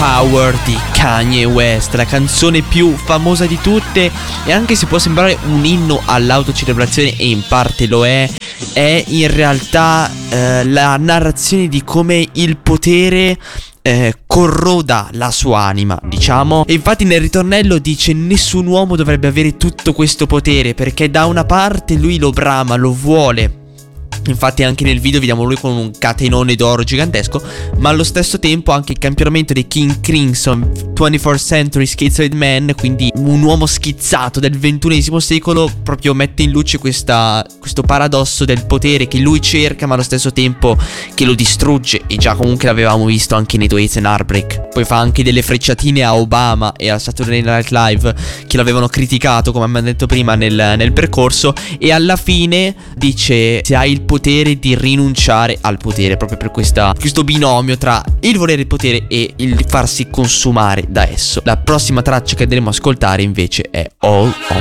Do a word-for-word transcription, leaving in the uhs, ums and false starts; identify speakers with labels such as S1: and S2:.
S1: Power di Kanye West, la canzone più famosa di tutte, e anche se può sembrare un inno all'autocelebrazione, e in parte lo è, è in realtà eh, la narrazione di come il potere Eh, corroda la sua anima, diciamo. E infatti nel ritornello dice: nessun uomo dovrebbe avere tutto questo potere, perché da una parte lui lo brama, lo vuole. Infatti anche nel video vediamo lui con un catenone d'oro gigantesco, ma allo stesso tempo anche il campionamento di King Crimson, twenty-fourth Century Schizoid Man, quindi un uomo schizzato del ventunesimo secolo, proprio mette in luce questa, questo paradosso del potere che lui cerca ma allo stesso tempo che lo distrugge. E già comunque l'avevamo visto anche nei Two Eights and Heartbreak. Poi fa anche delle frecciatine a Obama e a Saturday Night Live, che l'avevano criticato, come abbiamo detto prima, nel, nel percorso. E alla fine dice: se hai il potere di rinunciare al potere, proprio per questa, questo binomio tra il volere il potere e il farsi consumare da esso. La prossima traccia che andremo a ascoltare invece è All On